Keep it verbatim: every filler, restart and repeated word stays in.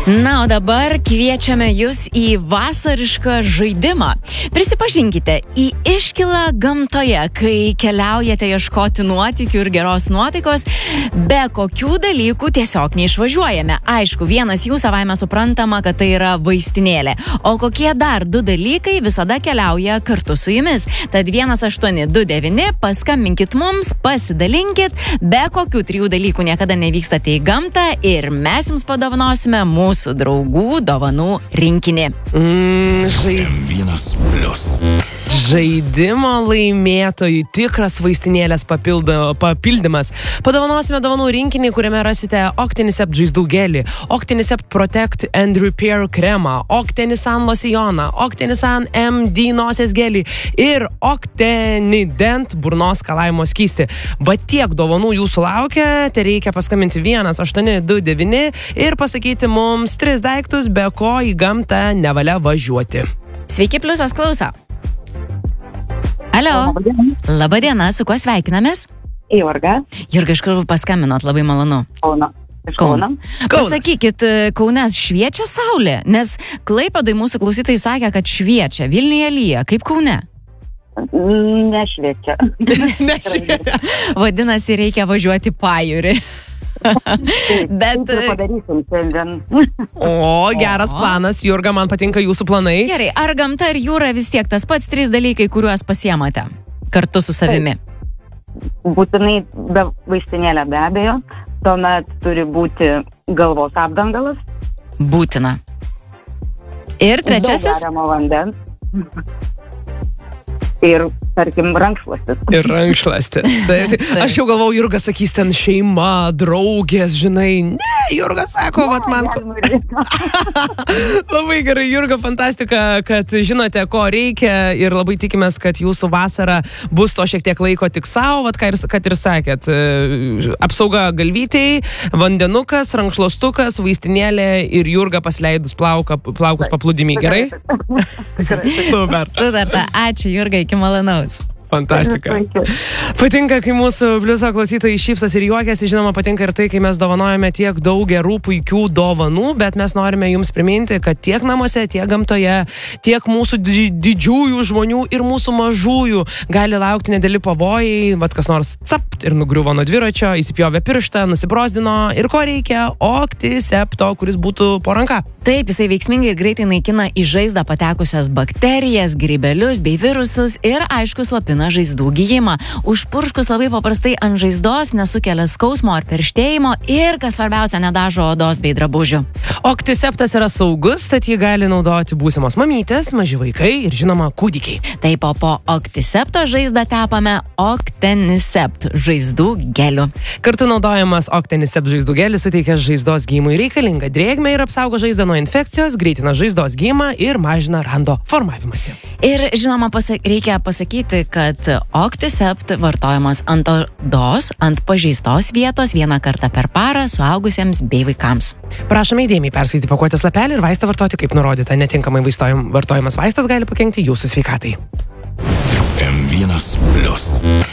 Na, o dabar kviečiame jūs į vasarišką žaidimą. Prisipažinkite, į iškilą gamtoje, kai keliaujate ieškoti nuotykių ir geros nuotaikos, be kokių dalykų tiesiog neišvažiuojame. Aišku, vienas jų savaime suprantama, kad tai yra vaistinėlė. O kokie dar du dalykai visada keliauja kartu su jumis? Tad vienas aštuoni du devyni, paskambinkit mums, pasidalinkit, be kokių trijų dalykų niekada nevykstate į gamtą ir mes jums padovanosime mūsų mūsų draugų dovanų rinkinį. Mm, žai... M vienas plius. Žaidimo laimėtojų tikras vaistinėlės papildo, papildymas. Padovanosime dovanų rinkinį, kuriame rasite Octinisept žaizdų gelį, Octinisept Protect and Repair kremą, Octinisan losijoną, Octinisan M D nosies gelį ir Octinident burnos skalavimo skystį. Va tiek dovanų jūsų laukia, tai reikia paskambinti vienas aštuoni du devyni ir pasakyti mums tris daiktus, be ko į gamtą nevalia važiuoti. Sveiki, pliusas klauso. Alio. Labą dieną, su kuo sveikinamės? Jurga. Jurga, iš kur paskambinot, labai malonu. Kauno. Iš Kauno. Pasakykit, Kaune šviečia saulė, nes Klaipėdoj mūsų klausytojai sakė, kad šviečia, Vilniuje lyja, kaip Kaune? Nešviečia. Nešviečia. Vadinasi, reikia važiuoti pajūrį. Bet padarysim šiandien. O, geras planas, Jurga, man patinka jūsų planai. Gerai, ar gamta ir jūra vis tiek tas pats trys dalykai, kuriuos pasiemate kartu su savimi? Būtinai be vaistinėlė be abejo, tuomet turi būti galvos apdangalas. Būtina. Ir trečiasis? Daug geriamo vandens. Ir, tarkim, rankšluostis. Ir rankšluostis. Tai, aš jau galvau, Jurga sakys ten šeima, draugės, žinai. Ne, Jurga sako, ne, vat man... Labai gerai, Jurga, fantastika, kad žinote, ko reikia ir labai tikimės, kad jūsų vasara bus to šiek tiek laiko tik savo, vat, kad ir sakėt. Apsauga galvytei, vandenukas, rankšluostukas, vaistinėlė ir Jurga pasileidus plauka, plaukus paplūdimį. Gerai? Super. Sutarta. Ačiū, Jurga. Iki malonaus. Fantastika. Patinka, kai mūsų pliuso klausytojai šypsos ir juokiasi. Žinoma, patinka ir tai, kai mes dovanojame tiek daug gerų, puikių dovanų, bet mes norime jums priminti, kad tiek namuose, tiek gamtoje, tiek mūsų didžiųjų žmonių ir mūsų mažųjų gali laukti nedėli pavojai, vat kas nors capt ir nugriuvo nuo dviračio, įsipjovė pirštą, nusibrozdino ir ko reikia? Octisepto, kuris būtų po ranka. Taip, jisai veiksmingai ir greitai naikina į žaizdą patekusias bakterijas, grybelius bei virusus ir, aišku, slopina žaizdų gijimą. Užpurškus labai paprastai ant žaizdos nesukelia skausmo ar perštėjimo ir, kas svarbiausia, nedažo odos bei drabužių. Octiseptas yra saugus, tad jį gali naudoti būsimos mamytės, maži vaikai ir, žinoma, kūdikiai. Taip, o po Octisepto žaizdą tepame Octinisept žaizdų geliu. Kartu naudojamas Octinisept žaizdų gelis suteikia žaizdos gijimui reikalingą drėgmę ir apsaugo žaizdą nuo infekcijos, greitina žaizdos gijimą ir mažina rando formavimąsi. Ir, žinoma, pasak- reikia pasakyti, kad Octisept vartojamas ant odos, ant pažeistos vietos vieną kartą per parą suaugusiems bei vaikams. Prašome įdėmiai perskaityti pakuotės lapelį ir vaistą vartoti kaip nurodyta. Netinkamai vartojamas vaistas gali pakenkti jūsų sveikatai. M vienas plius.